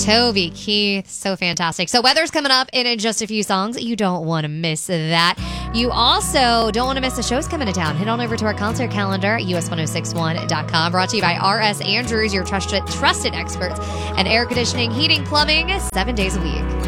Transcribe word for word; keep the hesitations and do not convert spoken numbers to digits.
Toby Keith, so fantastic. So weather's coming up in just a few songs. You don't want to miss that. You also don't want to miss the shows coming to town. Head on over to our concert calendar, U S ten sixty-one dot com. Brought to you by R S Andrews, your trusted, trusted experts in air conditioning, heating, plumbing, seven days a week.